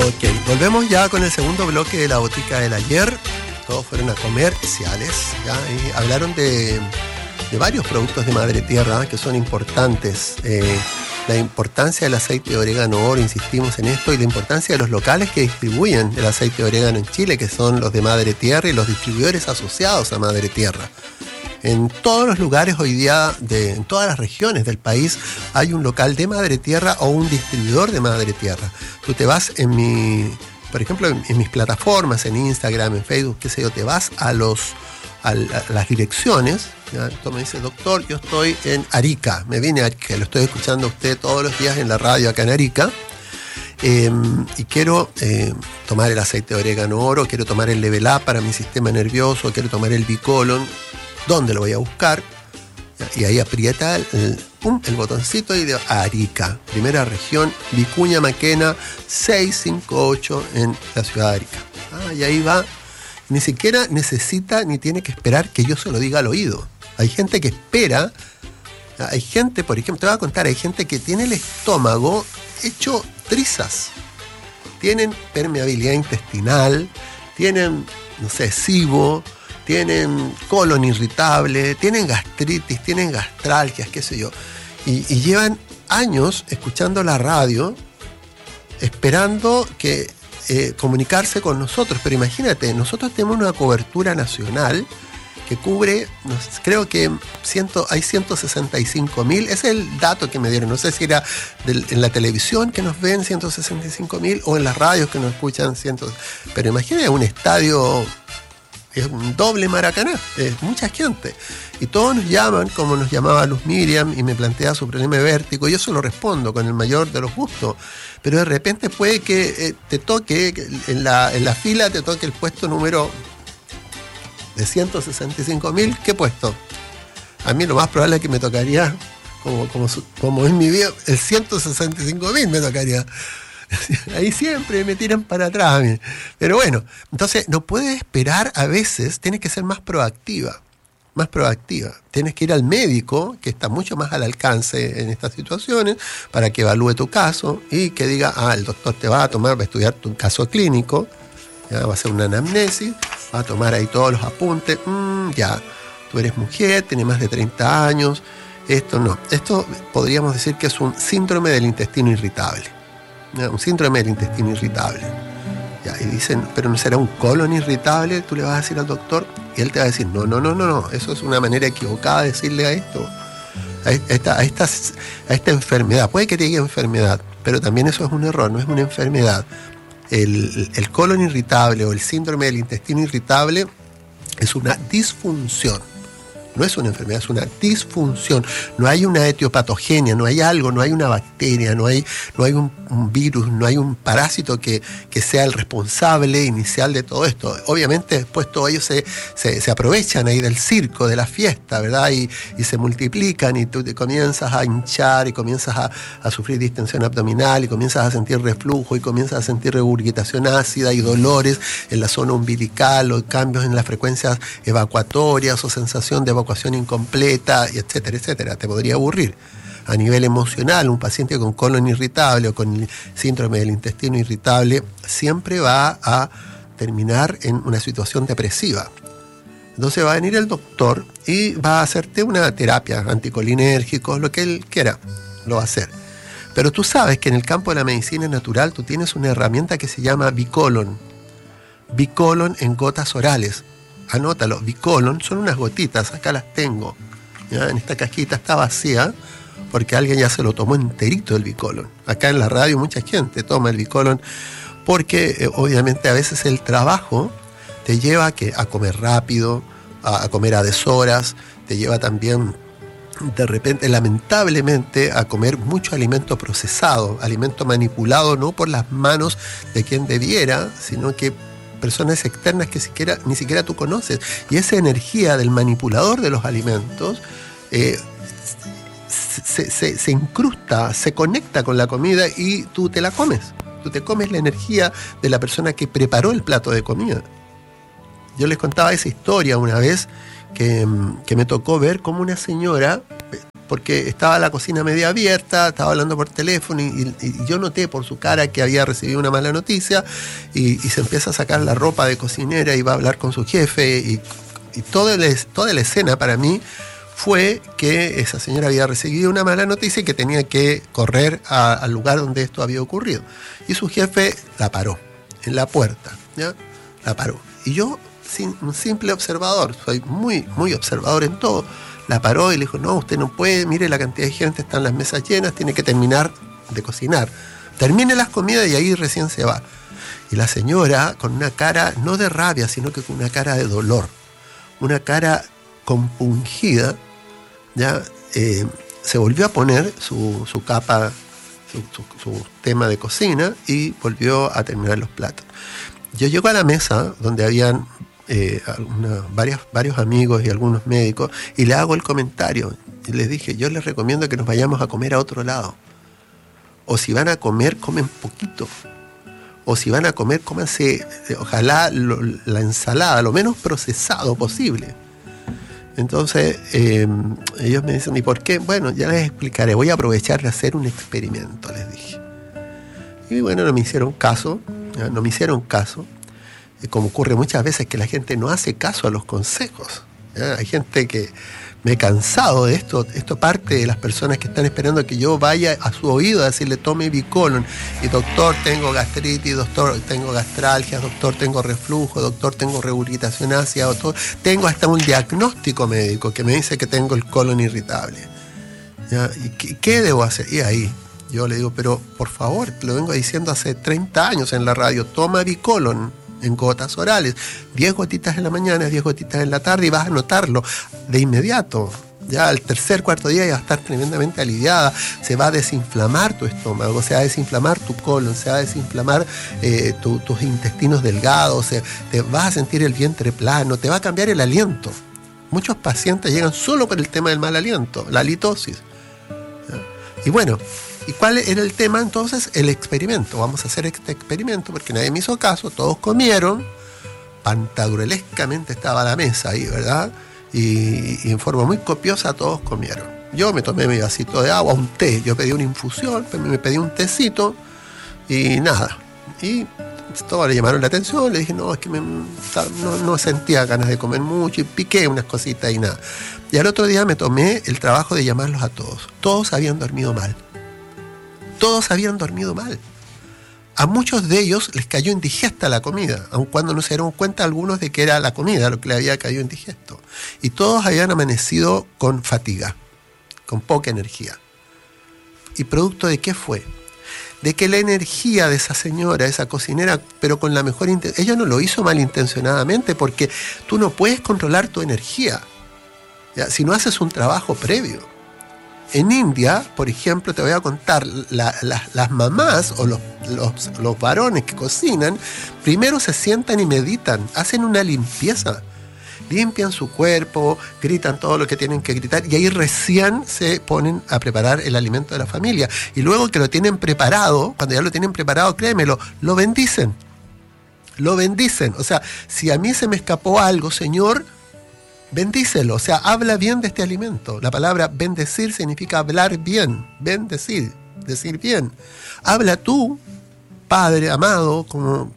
Ok, volvemos ya con el segundo bloque de la botica del ayer. Todos fueron a comerciales, ¿ya? Y hablaron de varios productos de madre tierra que son importantes. La importancia del aceite de orégano oro, insistimos en esto, y la importancia de los locales que distribuyen el aceite de orégano en Chile, que son los de madre tierra y los distribuidores asociados a madre tierra. En todos los lugares hoy día, en todas las regiones del país, hay un local de madre tierra o un distribuidor de madre tierra. Tú te vas por ejemplo, en mis plataformas, en Instagram, en Facebook, qué sé yo, te vas a las direcciones, ¿ya? Tú me dices, doctor, yo estoy en Arica, me vine a Arica, lo estoy escuchando a usted todos los días en la radio acá en Arica, y quiero tomar el aceite de orégano oro, quiero tomar el Level Up para mi sistema nervioso, quiero tomar el Bicolon. ¿Dónde lo voy a buscar? Y ahí aprieta el botoncito y de Arica, primera región, Vicuña Maquena 658 en la ciudad de Arica. Y ahí va. Ni siquiera necesita ni tiene que esperar que yo se lo diga al oído. Hay gente que espera. Hay gente, por ejemplo, te voy a contar, hay gente que tiene el estómago hecho trizas. Tienen permeabilidad intestinal, tienen, no sé, SIBO, tienen colon irritable, tienen gastritis, tienen gastralgias, qué sé yo. Y llevan años escuchando la radio, esperando que comunicarse con nosotros. Pero imagínate, nosotros tenemos una cobertura nacional que cubre, creo que hay 165.000, ese es el dato que me dieron, no sé si era en la televisión que nos ven 165.000 o en las radios que nos escuchan pero imagínate un estadio, es un doble Maracaná, es mucha gente. Y todos nos llaman, como nos llamaba Luz Miriam, y me plantea su problema de vértigo, y yo se lo respondo con el mayor de los gustos. Pero de repente puede que te toque, en la fila te toque el puesto número de 165.000, ¿qué puesto? A mí lo más probable es que me tocaría, como en mi vida, el 165.000 me tocaría. Ahí siempre me tiran para atrás. Pero bueno, entonces no puedes esperar, a veces tienes que ser más proactiva. Tienes que ir al médico, que está mucho más al alcance en estas situaciones, para que evalúe tu caso y que diga, el doctor te va a estudiar tu caso clínico, ¿ya? Va a hacer una anamnesis, va a tomar ahí todos los apuntes, ya, tú eres mujer, tienes más de 30 años, esto podríamos decir que es un síndrome del intestino irritable. Un síndrome del intestino irritable. Ya, y dicen, pero ¿no será un colon irritable? Tú le vas a decir al doctor y él te va a decir, no, eso es una manera equivocada de decirle a esto, a esta enfermedad. Puede que te diga enfermedad, pero también eso es un error, no es una enfermedad. El colon irritable o el síndrome del intestino irritable es una disfunción. No es una enfermedad, es una disfunción. No hay una etiopatogenia, no hay algo, no hay una bacteria, no hay un virus, no hay un parásito que sea el responsable inicial de todo esto. Obviamente después todos ellos se aprovechan ahí del circo, de la fiesta, ¿verdad? Y se multiplican y tú te comienzas a hinchar y comienzas a sufrir distensión abdominal y comienzas a sentir reflujo y comienzas a sentir regurgitación ácida y dolores en la zona umbilical o cambios en las frecuencias evacuatorias o sensación de evacuación incompleta, y etcétera, etcétera. Te podría aburrir. A nivel emocional, un paciente con colon irritable o con el síndrome del intestino irritable siempre va a terminar en una situación depresiva. Entonces va a venir el doctor y va a hacerte una terapia, anticolinérgicos, lo que él quiera, lo va a hacer. Pero tú sabes que en el campo de la medicina natural tú tienes una herramienta que se llama Bicolon. Bicolon en gotas orales. Anótalo, Bicolon, son unas gotitas, acá las tengo, ¿ya? En esta cajita está vacía porque alguien ya se lo tomó enterito el Bicolon. Acá en la radio mucha gente toma el Bicolon porque obviamente a veces el trabajo te lleva a comer rápido, a comer a deshoras, te lleva también de repente, lamentablemente, a comer mucho alimento procesado, alimento manipulado no por las manos de quien debiera, sino que personas externas que ni siquiera tú conoces. Y esa energía del manipulador de los alimentos se incrusta, se conecta con la comida y tú te la comes. Tú te comes la energía de la persona que preparó el plato de comida. Yo les contaba esa historia una vez que me tocó ver cómo una señora porque estaba la cocina media abierta, estaba hablando por teléfono y yo noté por su cara que había recibido una mala noticia y se empieza a sacar la ropa de cocinera y va a hablar con su jefe y toda la escena para mí fue que esa señora había recibido una mala noticia y que tenía que correr al lugar donde esto había ocurrido. Y su jefe la paró en la puerta, ¿ya? La paró. Y yo, un simple observador, soy muy, muy observador en todo, la paró y le dijo, no, usted no puede, mire la cantidad de gente, están las mesas llenas, tiene que terminar de cocinar. Termine las comidas y ahí recién se va. Y la señora, con una cara, no de rabia, sino que con una cara de dolor, una cara compungida, ya se volvió a poner su capa, su tema de cocina y volvió a terminar los platos. Yo llego a la mesa donde habían varios amigos y algunos médicos y le hago el comentario y les dije, yo les recomiendo que nos vayamos a comer a otro lado, o si van a comer, comen poquito, o si van a comer, cómanse ojalá la ensalada lo menos procesado posible. Entonces ellos me dicen, ¿y por qué? Bueno, ya les explicaré, voy a aprovechar de hacer un experimento, les dije. Y bueno, no me hicieron caso, como ocurre muchas veces que la gente no hace caso a los consejos. Hay gente que me he cansado de esto parte de las personas que están esperando que yo vaya a su oído a decirle tome Bicolon y doctor tengo gastritis, doctor tengo gastralgia, doctor tengo reflujo, doctor tengo regurgitación ácida, doctor tengo hasta un diagnóstico médico que me dice que tengo el colon irritable. ¿Ya? ¿Y qué debo hacer? Y ahí yo le digo, pero por favor, lo vengo diciendo hace 30 años en la radio, toma Bicolon en gotas orales, 10 gotitas en la mañana, 10 gotitas en la tarde y vas a notarlo de inmediato. Ya al cuarto día ya vas a estar tremendamente aliviada, se va a desinflamar tu estómago, se va a desinflamar tu colon, se va a desinflamar tus intestinos delgados, te vas a sentir el vientre plano, te va a cambiar el aliento. Muchos pacientes llegan solo por el tema del mal aliento, la halitosis. ¿Ya? Y bueno, ¿y cuál era el tema entonces? El experimento. Vamos a hacer este experimento porque nadie me hizo caso, todos comieron, pantagruelescamente estaba la mesa ahí, ¿verdad? Y en forma muy copiosa todos comieron. Yo me tomé mi vasito de agua, un té, yo pedí una infusión, me pedí un tecito y nada. Y todos le llamaron la atención, le dije, no, es que no sentía ganas de comer mucho y piqué unas cositas y nada. Y al otro día me tomé el trabajo de llamarlos a todos. Todos habían dormido mal. Todos habían dormido mal. A muchos de ellos les cayó indigesta la comida, aun cuando no se dieron cuenta algunos de que era la comida lo que le había caído indigesto. Y todos habían amanecido con fatiga, con poca energía. ¿Y producto de qué fue? De que la energía de esa señora, esa cocinera, pero con la mejor intención, ella no lo hizo malintencionadamente, porque tú no puedes controlar tu energía, ¿ya? Si no haces un trabajo previo. En India, por ejemplo, te voy a contar, las mamás o los varones que cocinan, primero se sientan y meditan, hacen una limpieza, limpian su cuerpo, gritan todo lo que tienen que gritar y ahí recién se ponen a preparar el alimento de la familia. Y luego que lo tienen preparado, cuando ya lo tienen preparado, créemelo, lo bendicen. Lo bendicen. O sea, si a mí se me escapó algo, Señor, bendícelo, o sea, habla bien de este alimento. La palabra bendecir significa hablar bien, bendecir, decir bien. Habla tú, Padre amado, como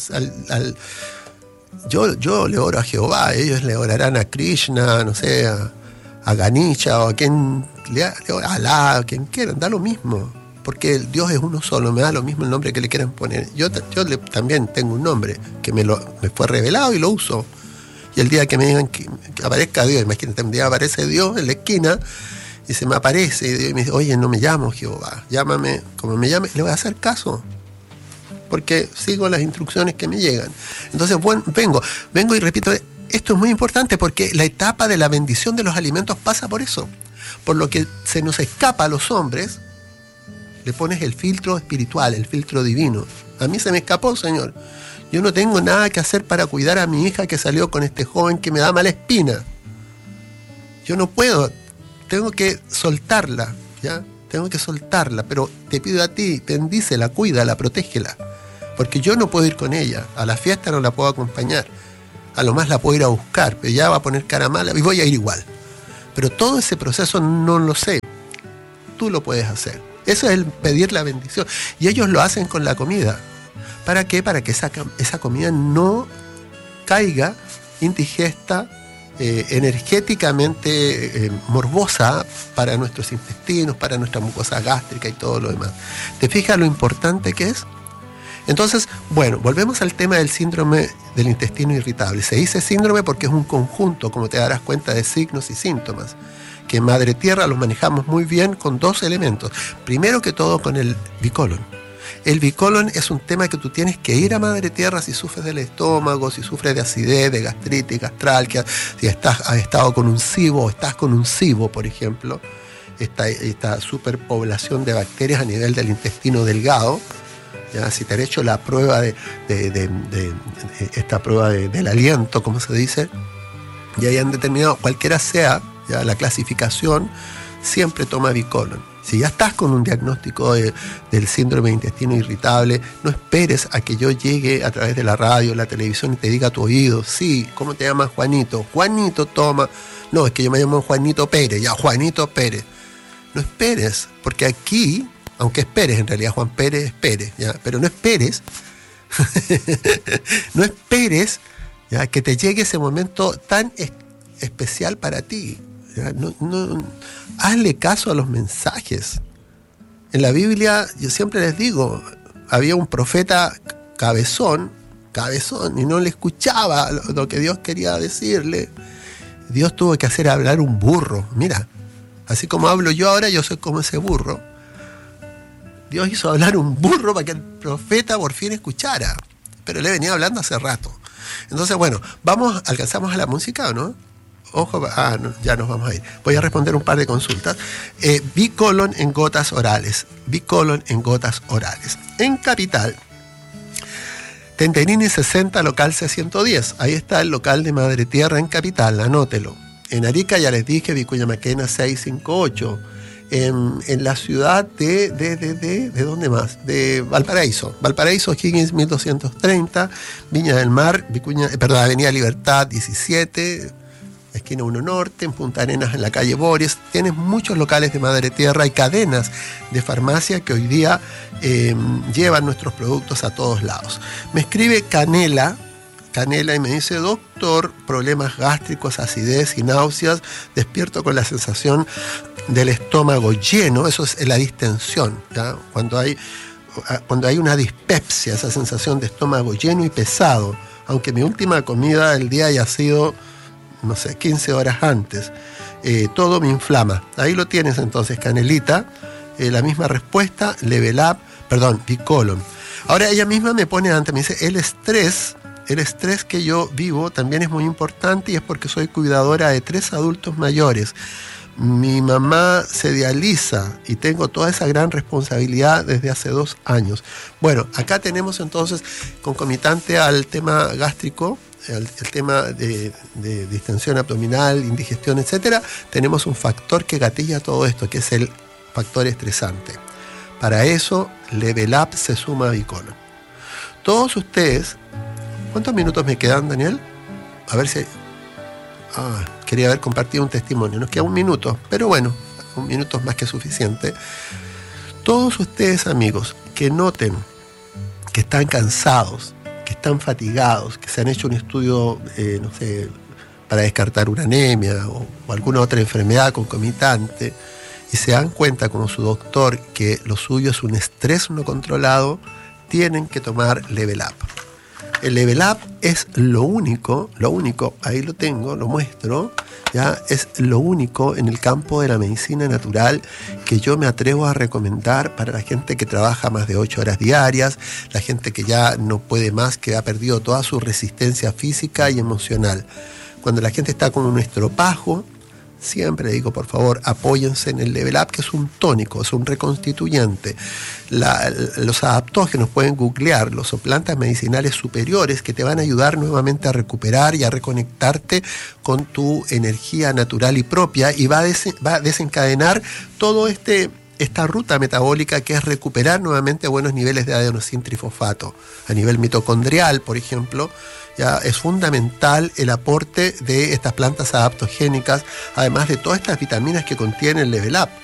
yo le oro a Jehová, ellos le orarán a Krishna, no sé, a Ganesha o a quien a Alá, a quien quieran, da lo mismo, porque el Dios es uno solo, me da lo mismo el nombre que le quieran poner. Yo también tengo un nombre que me fue revelado y lo uso. Y el día que me digan que aparezca Dios, imagínate, un día aparece Dios en la esquina y se me aparece y me dice, oye, no me llamo Jehová, llámame como me llame, le voy a hacer caso, porque sigo las instrucciones que me llegan. Entonces, bueno, vengo y repito, esto es muy importante porque la etapa de la bendición de los alimentos pasa por eso. Por lo que se nos escapa a los hombres, le pones el filtro espiritual, el filtro divino. A mí se me escapó, Señor. Yo no tengo nada que hacer para cuidar a mi hija que salió con este joven que me da mala espina. Yo no puedo, tengo que soltarla, ¿ya? Tengo que soltarla, pero te pido a ti, bendícela, cuídala, protégela. Porque yo no puedo ir con ella, a la fiesta no la puedo acompañar, a lo más la puedo ir a buscar, pero ya va a poner cara mala y voy a ir igual. Pero todo ese proceso no lo sé, tú lo puedes hacer. Eso es el pedir la bendición. Y ellos lo hacen con la comida. ¿Para qué? Para que esa comida no caiga indigesta, energéticamente morbosa para nuestros intestinos, para nuestra mucosa gástrica y todo lo demás. ¿Te fijas lo importante que es? Entonces, bueno, volvemos al tema del síndrome del intestino irritable. Se dice síndrome porque es un conjunto, como te darás cuenta, de signos y síntomas, que en Madre Tierra los manejamos muy bien con dos elementos. Primero que todo con el bicolon. El bicolon es un tema que tú tienes que ir a Madre Tierra si sufres del estómago, si sufres de acidez, de gastritis, gastralgia, si has estado con un SIBO o estás con un SIBO, por ejemplo, esta superpoblación de bacterias a nivel del intestino delgado. ¿Ya? Si te han hecho la prueba esta prueba del aliento, como se dice, y hayan determinado, cualquiera sea ya la clasificación, siempre toma bicolon. Si ya estás con un diagnóstico del síndrome de intestino irritable, no esperes a que yo llegue a través de la radio, la televisión y te diga a tu oído, sí, ¿cómo te llamas, Juanito? Juanito toma. No, es que yo me llamo Juanito Pérez, ya, Juanito Pérez. No esperes, porque aquí, aunque esperes, en realidad Juan Pérez es Pérez, ¿ya? Pero no esperes, no esperes, ¿ya?, que te llegue ese momento tan especial para ti. No, hazle caso a los mensajes. En la Biblia, yo siempre les digo, había un profeta cabezón, y no le escuchaba lo que Dios quería decirle. Dios tuvo que hacer hablar un burro. Mira, así como hablo yo ahora, yo soy como ese burro. Dios hizo hablar un burro para que el profeta por fin escuchara. Pero le venía hablando hace rato. Entonces, bueno, ¿alcanzamos a la música o no? Ojo, no, ya nos vamos a ir. Voy a responder un par de consultas. Bicolon en gotas orales. Bicolon en gotas orales. En Capital, Tentenini 60, local C110. Ahí está el local de Madre Tierra en Capital, anótelo. En Arica, ya les dije, Vicuña Maquena 658. En la ciudad ¿de dónde más? De Valparaíso. Valparaíso, Higgins 1230. Viña del Mar, Avenida Libertad 17. Esquina 1 Norte, en Punta Arenas, en la calle Boris. Tienes muchos locales de Madre Tierra y cadenas de farmacia que hoy día llevan nuestros productos a todos lados. Me escribe Canela y me dice, doctor, problemas gástricos, acidez y náuseas, despierto con la sensación del estómago lleno, eso es la distensión, ¿ya? Cuando hay una dispepsia, esa sensación de estómago lleno y pesado, aunque mi última comida del día haya sido, no sé, 15 horas antes, todo me inflama. Ahí lo tienes entonces, Canelita, la misma respuesta, bicolon. Ahora ella misma me pone antes, me dice, el estrés que yo vivo también es muy importante y es porque soy cuidadora de 3 adultos mayores. Mi mamá se dializa y tengo toda esa gran responsabilidad desde hace 2 años. Bueno, acá tenemos entonces, concomitante al tema gástrico, el tema de distensión abdominal, indigestión, etcétera, tenemos un factor que gatilla todo esto, que es el factor estresante. Para eso, Level Up se suma a bicolon. Todos ustedes, ¿cuántos minutos me quedan, Daniel? A ver si... quería haber compartido un testimonio. Nos queda 1 minuto, pero bueno, 1 minuto es más que suficiente. Todos ustedes, amigos, que noten que están cansados, que están fatigados, que se han hecho un estudio, no sé, para descartar una anemia o alguna otra enfermedad concomitante, y se dan cuenta como su doctor que lo suyo es un estrés no controlado, tienen que tomar Level Up. El Level Up es lo único, ahí lo tengo, lo muestro, ya es lo único en el campo de la medicina natural que yo me atrevo a recomendar para la gente que trabaja más de 8 horas diarias, la gente que ya no puede más, que ha perdido toda su resistencia física y emocional. Cuando la gente está con un estropajo, siempre digo, por favor, apóyense en el Level Up, que es un tónico, es un reconstituyente. Los adaptógenos, pueden googlearlos, son plantas medicinales superiores que te van a ayudar nuevamente a recuperar y a reconectarte con tu energía natural y propia, y va a desencadenar todo esta ruta metabólica, que es recuperar nuevamente buenos niveles de adenosintrifosfato. A nivel mitocondrial, por ejemplo, ya es fundamental el aporte de estas plantas adaptogénicas, además de todas estas vitaminas que contiene el Level Up.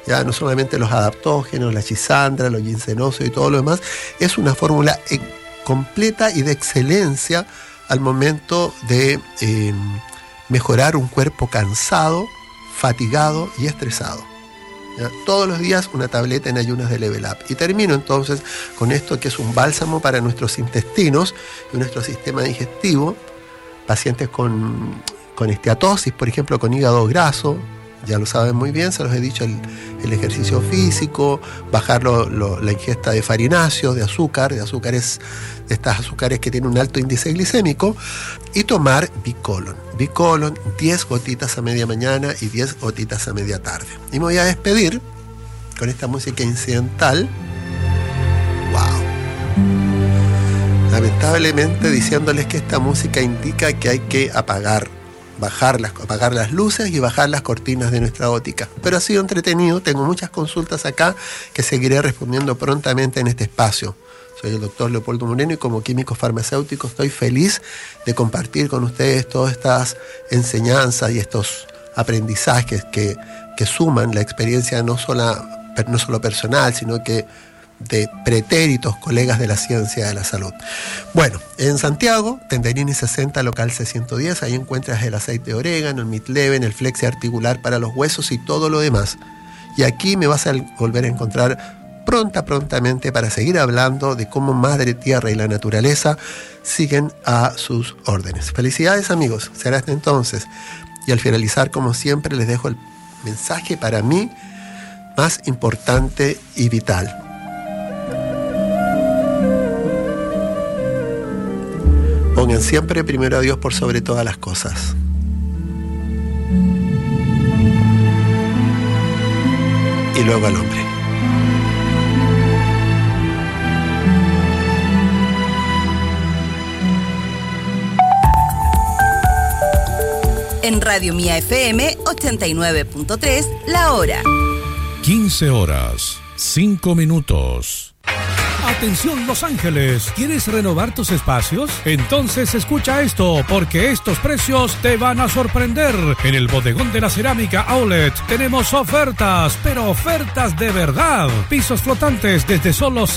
ya no solamente los adaptógenos, la chisandra, los ginsenosos y todo lo demás, es una fórmula completa y de excelencia al momento de mejorar un cuerpo cansado, fatigado y estresado. ¿Ya? Todos los días una tableta en ayunas de Level Up. Y termino entonces con esto, que es un bálsamo para nuestros intestinos y nuestro sistema digestivo. Pacientes con esteatosis, por ejemplo, con hígado graso, ya lo saben muy bien, se los he dicho, el ejercicio físico, bajar la ingesta de farináceos, de azúcares, de estas azúcares que tienen un alto índice glicémico, y tomar Bicolon. Bicolon, 10 gotitas a media mañana y 10 gotitas a media tarde. Y me voy a despedir con esta música incidental. ¡Wow! Lamentablemente diciéndoles que esta música indica que hay que apagar las luces y bajar las cortinas de nuestra óptica. Pero ha sido entretenido, tengo muchas consultas acá que seguiré respondiendo prontamente en este espacio. Soy el doctor Leopoldo Moreno y como químico farmacéutico estoy feliz de compartir con ustedes todas estas enseñanzas y estos aprendizajes que suman la experiencia no solo personal, sino que de pretéritos colegas de la ciencia de la salud. Bueno, en Santiago, Tenderini 60, local C110, ahí encuentras el aceite de orégano, el Midleven, el flexi articular para los huesos y todo lo demás. Y aquí me vas a volver a encontrar prontamente para seguir hablando de cómo Madre Tierra y la naturaleza siguen a sus órdenes. Felicidades, amigos, será hasta entonces. Y al finalizar, como siempre, les dejo el mensaje para mí más importante y vital. Pongan siempre primero a Dios por sobre todas las cosas. Y luego al hombre. En Radio Mía FM 89.3, la hora. 15 horas, 5 minutos. Atención Los Ángeles, ¿quieres renovar tus espacios? Entonces escucha esto, porque estos precios te van a sorprender. En el Bodegón de la Cerámica Outlet tenemos ofertas, pero ofertas de verdad. Pisos flotantes desde solo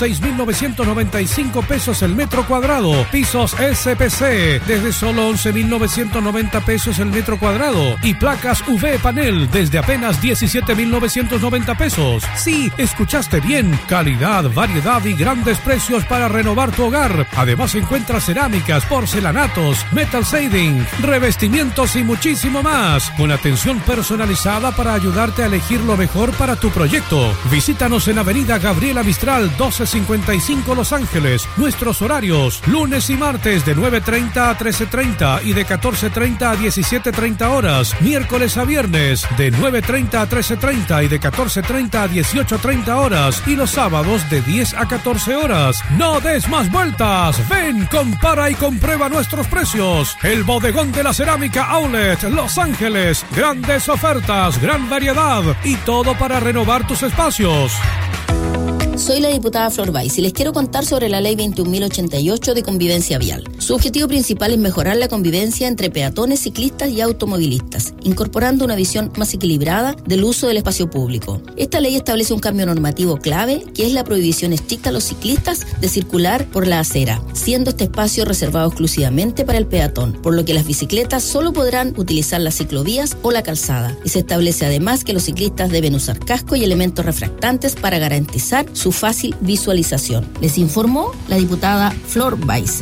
6.995 pesos el metro cuadrado. Pisos SPC desde solo 11.990 pesos el metro cuadrado. Y placas UV panel desde apenas 17.990 pesos. Sí, escuchaste bien, calidad, variedad y grandes precios para renovar tu hogar. Además encuentras cerámicas, porcelanatos, metal shading, revestimientos y muchísimo más, con atención personalizada para ayudarte a elegir lo mejor para tu proyecto. Visítanos en Avenida Gabriela Mistral 1255 Los Ángeles. Nuestros horarios: lunes y martes de 9:30 a 13:30 y de 14:30 a 17:30 horas. Miércoles a viernes de 9:30 a 13:30 y de 14:30 a 18:30 horas. Y los sábados de 10 a 14 horas. No des más vueltas. Ven, compara y comprueba nuestros precios. El Bodegón de la Cerámica Outlet, Los Ángeles. Grandes ofertas, gran variedad y todo para renovar tus espacios. Soy la diputada Flor Valls y les quiero contar sobre la Ley 21.088 de convivencia vial. Su objetivo principal es mejorar la convivencia entre peatones, ciclistas y automovilistas, incorporando una visión más equilibrada del uso del espacio público. Esta ley establece un cambio normativo clave, que es la prohibición estricta a los ciclistas de circular por la acera, siendo este espacio reservado exclusivamente para el peatón, por lo que las bicicletas solo podrán utilizar las ciclovías o la calzada. Y se establece además que los ciclistas deben usar casco y elementos refractantes para garantizar su fácil visualización. Les informó la diputada Flor Valls.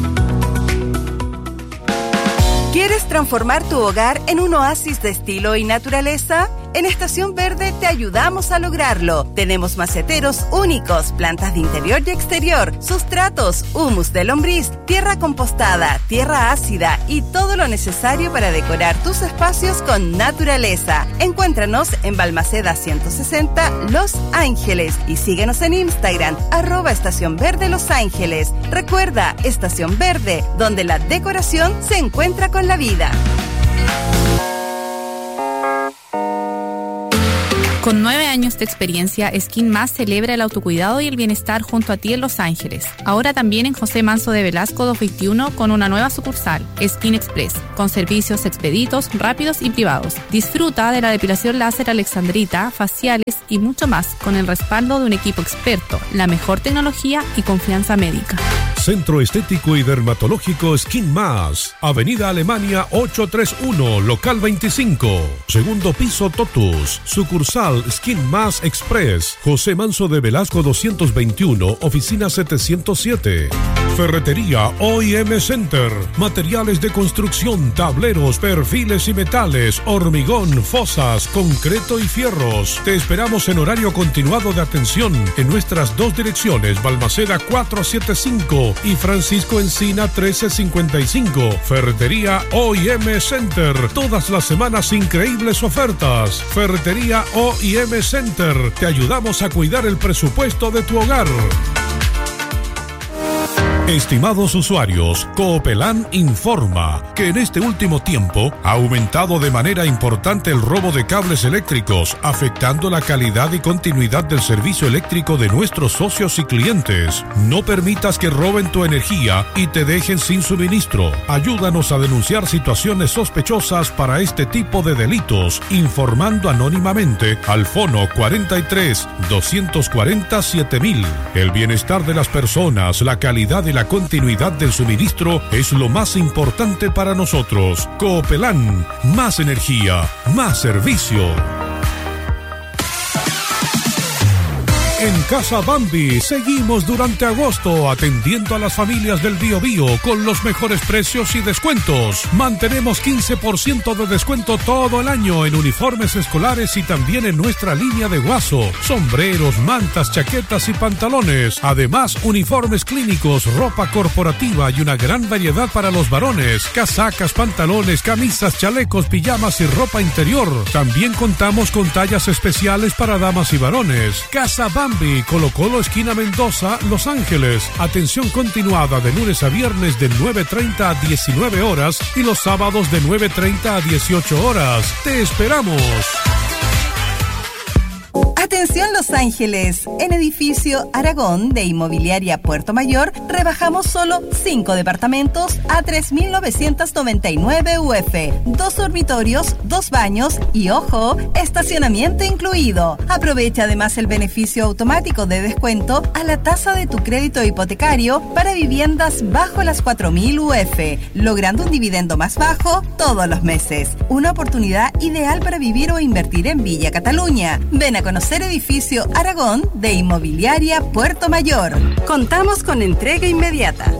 ¿Quieres transformar tu hogar en un oasis de estilo y naturaleza? En Estación Verde te ayudamos a lograrlo. Tenemos maceteros únicos, plantas de interior y exterior, sustratos, humus de lombriz, tierra compostada, tierra ácida y todo lo necesario para decorar tus espacios con naturaleza. Encuéntranos en Balmaceda 160 Los Ángeles y síguenos en Instagram @Estación Verde Los Ángeles. Recuerda, Estación Verde, donde la decoración se encuentra con la vida. Con 9 años de experiencia, Skin Más celebra el autocuidado y el bienestar junto a ti en Los Ángeles. Ahora también en José Manso de Velasco 221 con una nueva sucursal, Skin Express, con servicios expeditos, rápidos y privados. Disfruta de la depilación láser alexandrita, faciales y mucho más con el respaldo de un equipo experto, la mejor tecnología y confianza médica. Centro Estético y Dermatológico Skin Más, Avenida Alemania 831, local 25, segundo piso Totus, sucursal Skin Más Express, José Manso de Velasco 221, oficina 707. Ferretería OIM Center, materiales de construcción, tableros, perfiles y metales, hormigón, fosas, concreto y fierros. Te esperamos en horario continuado de atención en nuestras 2 direcciones, Balmaceda 475 y Francisco Encina 1355. Ferretería OIM Center, todas las semanas increíbles ofertas. Ferretería OIM Center, te ayudamos a cuidar el presupuesto de tu hogar. Estimados usuarios, Coopelán informa que en este último tiempo ha aumentado de manera importante el robo de cables eléctricos, afectando la calidad y continuidad del servicio eléctrico de nuestros socios y clientes. No permitas que roben tu energía y te dejen sin suministro. Ayúdanos a denunciar situaciones sospechosas para este tipo de delitos, informando anónimamente al fono 43 240 7000. El bienestar de las personas, la calidad y la continuidad del suministro es lo más importante para nosotros. Coopelán, más energía, más servicio. En Casa Bambi seguimos durante agosto atendiendo a las familias del Biobío con los mejores precios y descuentos. Mantenemos 15% de descuento todo el año en uniformes escolares y también en nuestra línea de guaso, sombreros, mantas, chaquetas y pantalones. Además, uniformes clínicos, ropa corporativa y una gran variedad para los varones, casacas, pantalones, camisas, chalecos, pijamas y ropa interior. También contamos con tallas especiales para damas y varones. Casa Bambi, Colo Colo, esquina Mendoza, Los Ángeles. Atención continuada de lunes a viernes de 9:30 a 19 horas y los sábados de 9:30 a 18 horas. ¡Te esperamos! Atención Los Ángeles, en edificio Aragón de Inmobiliaria Puerto Mayor rebajamos solo 5 departamentos a 3.999 UF, 2 dormitorios, 2 baños y ojo, estacionamiento incluido. Aprovecha además el beneficio automático de descuento a la tasa de tu crédito hipotecario para viviendas bajo las 4.000 UF, logrando un dividendo más bajo todos los meses. Una oportunidad ideal para vivir o invertir en Villa Cataluña. Ven a conocer edificio Aragón de Inmobiliaria Puerto Mayor. Contamos con entrega inmediata.